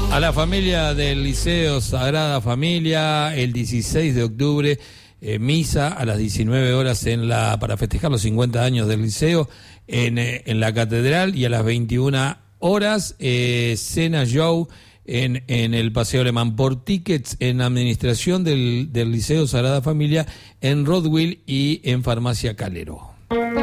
A la familia del Liceo Sagrada Familia, el 16 de octubre, misa a las 19 horas para festejar los 50 años del liceo en la catedral, y a las 21 horas cena show en el Paseo Alemán por tickets en administración del Liceo Sagrada Familia en Rodwell y en Farmacia Calero.